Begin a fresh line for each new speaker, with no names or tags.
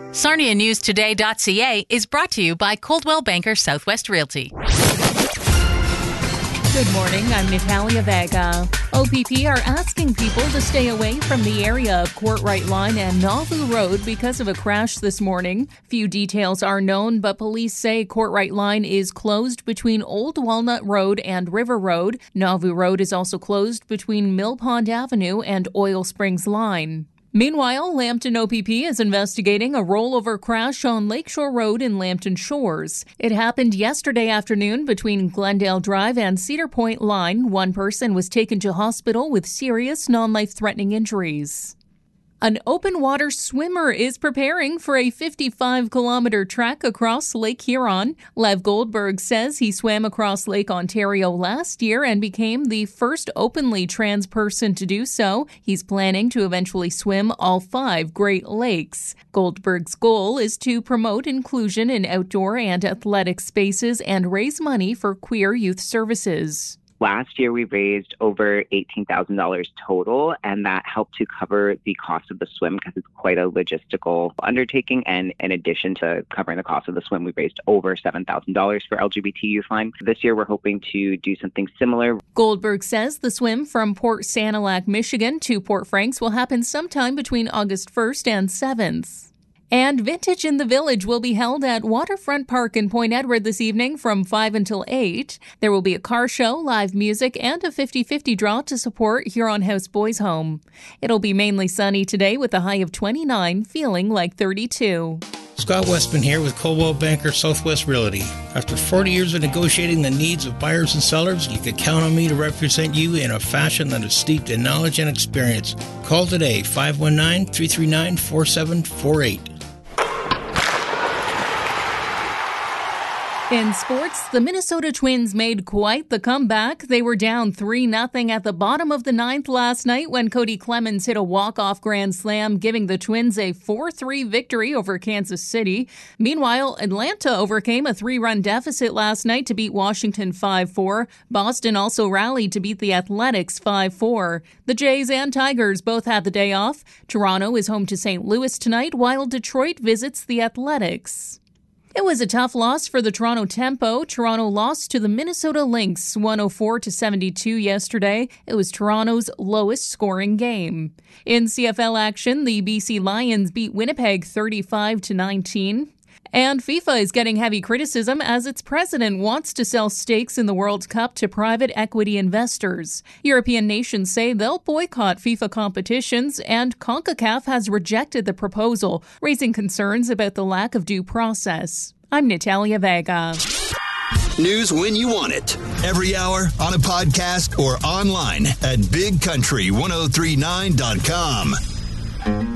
SarniaNewsToday.ca is brought to you by Coldwell Banker Southwest Realty.
Good morning, I'm Natalia Vega. OPP are asking people to stay away from the area of Courtright Line and Nauvoo Road because of a crash this morning. Few details are known, but police say Courtright Line is closed between Old Walnut Road and River Road. Nauvoo Road is also closed between Mill Pond Avenue and Oil Springs Line. Meanwhile, Lambton OPP is investigating a rollover crash on Lakeshore Road in Lambton Shores. It happened yesterday afternoon between Glendale Drive and Cedar Point Line. One person was taken to hospital with serious non-life-threatening injuries. An open water swimmer is preparing for a 55-kilometer trek across Lake Huron. Lev Goldberg says he swam across Lake Ontario last year and became the first openly trans person to do so. He's planning to eventually swim all 5 Great Lakes. Goldberg's goal is to promote inclusion in outdoor and athletic spaces and raise money for queer youth services.
Last year, we raised over $18,000 total, and that helped to cover the cost of the swim because it's quite a logistical undertaking. And in addition to covering the cost of the swim, we raised over $7,000 for LGBT Youth Line. This year, we're hoping to do something similar.
Goldberg says the swim from Port Sanilac, Michigan to Port Franks will happen sometime between August 1st and 7th. And Vintage in the Village will be held at Waterfront Park in Point Edward this evening from 5 until 8. There will be a car show, live music, and a 50-50 draw to support Huron House Boys Home. It'll be mainly sunny today with a high of 29, feeling like 32.
Scott Westman here with Coldwell Banker Southwest Realty. After 40 years of negotiating the needs of buyers and sellers, you can count on me to represent you in a fashion that is steeped in knowledge and experience. Call today, 519-339-4748.
In sports, the Minnesota Twins made quite the comeback. They were down 3-0 at the bottom of the 9th last night when Cody Clemens hit a walk-off grand slam, giving the Twins a 4-3 victory over Kansas City. Meanwhile, Atlanta overcame a 3-run deficit last night to beat Washington 5-4. Boston also rallied to beat the Athletics 5-4. The Jays and Tigers both had the day off. Toronto is home to St. Louis tonight, while Detroit visits the Athletics. It was a tough loss for the Toronto Tempo. Toronto lost to the Minnesota Lynx 104-72 yesterday. It was Toronto's lowest scoring game. In CFL action, the BC Lions beat Winnipeg 35-19. And FIFA is getting heavy criticism as its president wants to sell stakes in the World Cup to private equity investors. European nations say they'll boycott FIFA competitions, and CONCACAF has rejected the proposal, raising concerns about the lack of due process. I'm Natalia Vega.
News when you want it. Every hour, on a podcast, or online at BigCountry1039.com.